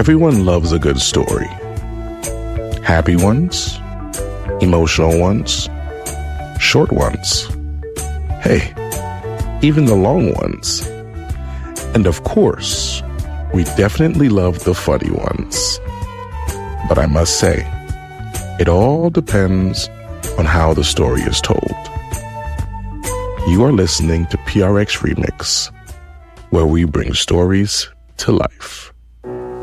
Everyone loves a good story. Happy ones, emotional ones, short ones. Hey, even the long ones. And of course, we definitely love the funny ones. But I must say, it all depends on how the story is told. You are listening to PRX Remix, where we bring stories to life.